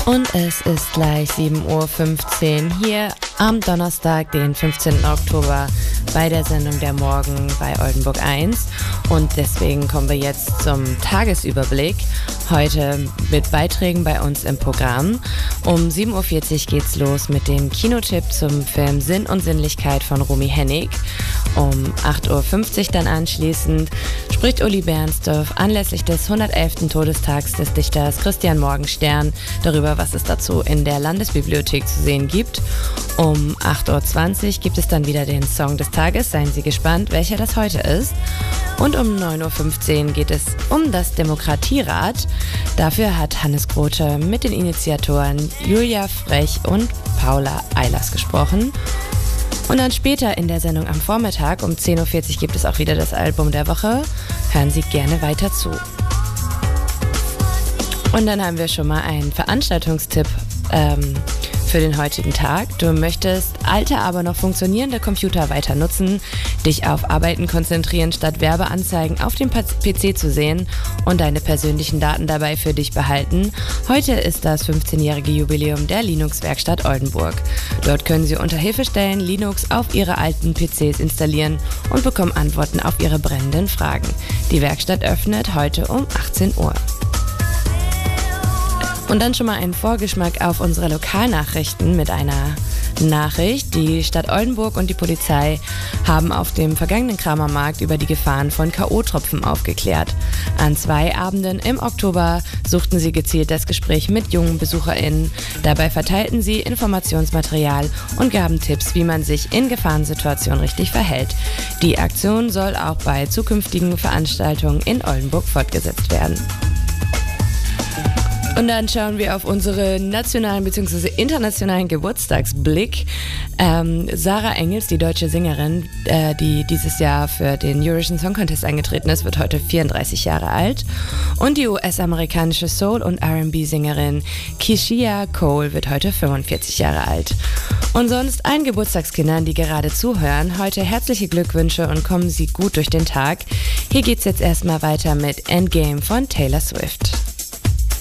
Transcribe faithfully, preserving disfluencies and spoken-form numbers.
Und es ist gleich sieben Uhr fünfzehn hier am Donnerstag, den fünfzehnten Oktober, bei der Sendung Der Morgen bei Oldenburg eins. Und deswegen kommen wir jetzt zum Tagesüberblick. Heute mit Beiträgen bei uns im Programm. Um sieben Uhr vierzig geht's los mit dem Kinotipp zum Film Sinn und Sinnlichkeit von Romy Hennig. Um acht Uhr fünfzig dann anschließend spricht Uli Bernsdorf anlässlich des hundertelften Todestags des Dichters Christian Morgenstern darüber, was es dazu in der Landesbibliothek zu sehen gibt. Um acht Uhr zwanzig gibt es dann wieder den Song des Tages. Seien Sie gespannt, welcher das heute ist. Und um neun Uhr fünfzehn geht es um das Demokratierad. Dafür hat Hannes Grote mit den Initiatoren Julia Frech und Paula Eilers gesprochen. Und dann später in der Sendung am Vormittag um zehn Uhr vierzig gibt es auch wieder das Album der Woche. Hören Sie gerne weiter zu. Und dann haben wir schon mal einen Veranstaltungstipp ähm, für den heutigen Tag. Du möchtest alte, aber noch funktionierende Computer weiter nutzen, dich auf Arbeiten konzentrieren, statt Werbeanzeigen auf dem P C zu sehen und deine persönlichen Daten dabei für dich behalten. Heute ist das fünfzehnjährige Jubiläum der Linux-Werkstatt Oldenburg. Dort können Sie unter Hilfestellen Linux auf Ihre alten P Cs installieren und bekommen Antworten auf Ihre brennenden Fragen. Die Werkstatt öffnet heute um achtzehn Uhr. Und dann schon mal ein Vorgeschmack auf unsere Lokalnachrichten mit einer Nachricht. Die Stadt Oldenburg und die Polizei haben auf dem vergangenen Kramermarkt über die Gefahren von K O-Tropfen aufgeklärt. An zwei Abenden im Oktober suchten sie gezielt das Gespräch mit jungen BesucherInnen. Dabei verteilten sie Informationsmaterial und gaben Tipps, wie man sich in Gefahrensituationen richtig verhält. Die Aktion soll auch bei zukünftigen Veranstaltungen in Oldenburg fortgesetzt werden. Und dann schauen wir auf unsere nationalen bzw. internationalen Geburtstagsblick. Ähm, Sarah Engels, die deutsche Sängerin, äh, die dieses Jahr für den Eurovision Song Contest angetreten ist, wird heute vierunddreißig Jahre alt. Und die U S-amerikanische Soul- und R and B-Sängerin Keshia Cole wird heute fünfundvierzig Jahre alt. Und sonst allen Geburtstagskindern, die gerade zuhören, heute herzliche Glückwünsche und kommen Sie gut durch den Tag. Hier geht's jetzt erstmal weiter mit Endgame von Taylor Swift.